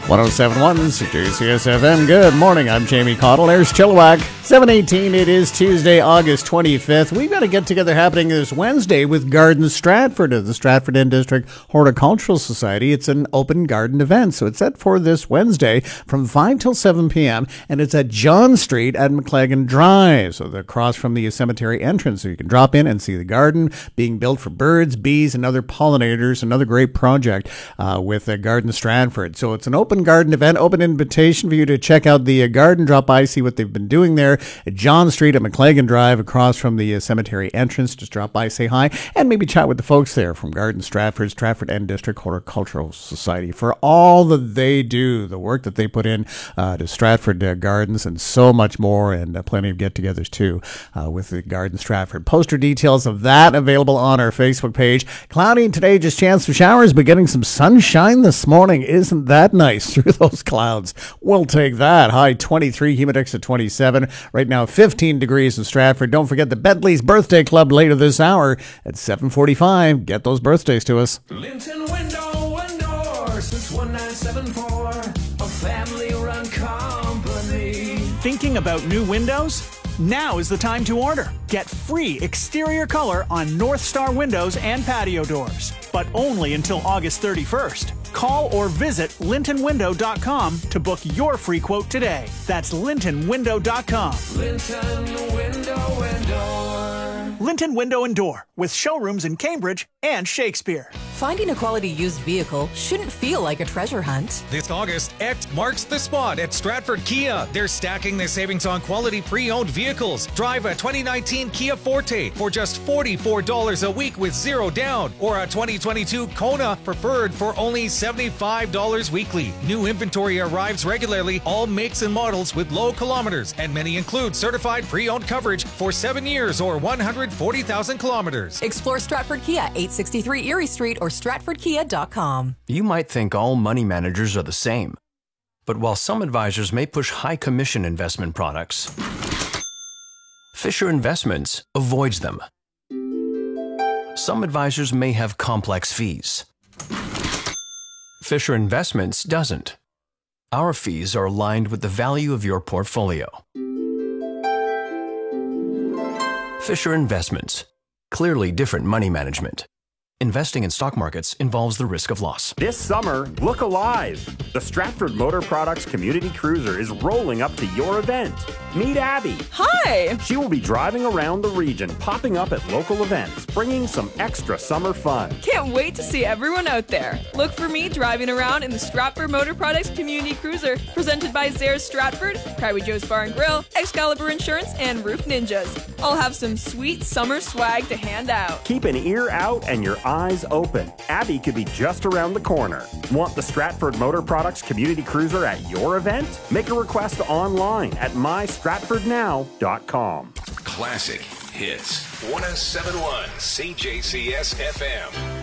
1071 CJCS FM. Good morning. I'm Jamie Cottle. There's Chilliwack. 7:18. It is Tuesday, August 25th. We've got a get-together happening this Wednesday with Garden Stratford of the Stratford End District Horticultural Society. It's an open garden event, so it's set for this Wednesday from 5 till 7 p.m., and it's at John Street at McLagan Drive, so they're across from the cemetery entrance, so you can drop in and see the garden being built for birds, bees, and other pollinators. Another great project with Garden Stratford. So it's an open garden event, open invitation for you to check out the garden, drop by, see what they've been doing there at John Street at McLagan Drive across from the cemetery entrance. Just drop by, say hi, and maybe chat with the folks there from Garden Stratford, Stratford End District Horticultural Society for all that they do, the work that they put in to Stratford Gardens and so much more, and plenty of get-togethers too with the Garden Stratford. Poster details of that available on our Facebook page. Cloudy today, just chance for showers, but getting some sunshine this morning. Isn't that nice through those clouds? We'll take that. High 23, humidex at 27. Right now 15 degrees in Stratford. Don't forget the Bentley's Birthday Club later this hour at 7:45. Get those birthdays to us. Linton Window and Door since 1974. A family-run company. Thinking about new windows? Now is the time to order. Get free exterior color on North Star windows and patio doors, but only until August 31st. Call or visit LintonWindow.com to book your free quote today. That's LintonWindow.com. Linton Window and Door. Linton Window and Door, with showrooms in Cambridge and Shakespeare. Finding a quality used vehicle shouldn't feel like a treasure hunt. This August, X marks the spot at Stratford Kia. They're stacking their savings on quality pre-owned vehicles. Drive a 2019 Kia Forte for just $44 a week with zero down, or a 2022 Kona Preferred for only $75 weekly. New inventory arrives regularly, all makes and models with low kilometers, and many include certified pre-owned coverage for 7 years or 140,000 kilometers. Explore Stratford Kia, 863 Erie Street, or StratfordKia.com. You might think all money managers are the same. But while some advisors may push high commission investment products, Fisher Investments avoids them. Some advisors may have complex fees. Fisher Investments doesn't. Our fees are aligned with the value of your portfolio. Fisher Investments. Clearly different money management. Investing in stock markets involves the risk of loss. This summer, look alive. The Stratford Motor Products Community Cruiser is rolling up to your event. Meet Abby. Hi. She will be driving around the region, popping up at local events, bringing some extra summer fun. Can't wait to see everyone out there. Look for me driving around in the Stratford Motor Products Community Cruiser, presented by Zayres Stratford, Private Joe's Bar and Grill, Excalibur Insurance, and Roof Ninjas. I'll have some sweet summer swag to hand out. Keep an ear out and your eyes open. Abby could be just around the corner. Want the Stratford Motor Products Community Cruiser at your event? Make a request online at mystratfordnow.com. Classic hits. 1071 CJCS FM.